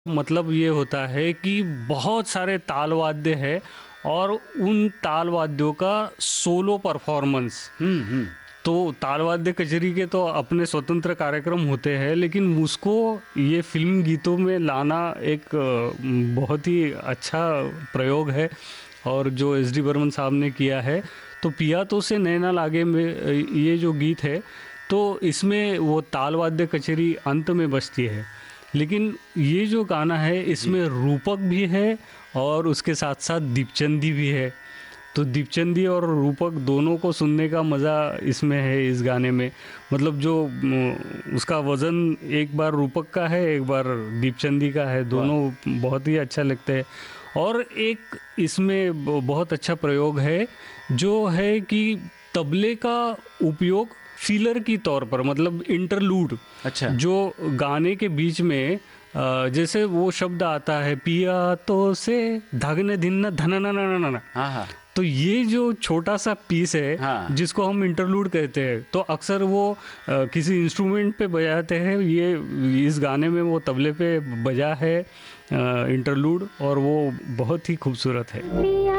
मतलब ये होता है कि बहुत सारे ताल वाद्य है और उन ताल वाद्यों का सोलो परफॉर्मेंस। तो ताल वाद्य कचरी के तो अपने स्वतंत्र कार्यक्रम होते हैं, लेकिन उसको ये फिल्म गीतों में लाना एक बहुत ही अच्छा प्रयोग है। और जो एस डी बर्मन साहब ने किया है, तो पिया तो से नैना लागे में ये जो गीत है, तो इसमें वो ताल वाद्य कचरी अंत में बजती है। लेकिन ये जो गाना है इसमें रूपक भी है और उसके साथ साथ दीपचंदी भी है। तो दीपचंदी और रूपक दोनों को सुनने का मज़ा इसमें है, इस गाने में। मतलब जो उसका वज़न एक बार रूपक का है, एक बार दीपचंदी का है, दोनों बहुत ही अच्छा लगते हैं। और एक इसमें बहुत अच्छा प्रयोग है जो है कि तबले का उपयोग फिलर की तौर पर, मतलब इंटरलूड। अच्छा। जो गाने के बीच में जैसे वो शब्द आता है, पिया तो से धगने धिन्न धनना। हाँ। तो ये जो छोटा सा पीस है, हाँ। जिसको हम इंटरलूड कहते हैं, तो अक्सर वो किसी इंस्ट्रूमेंट पे बजाते हैं। ये इस गाने में वो तबले पे बजा है इंटरलूड, और वो बहुत ही खूबसूरत है।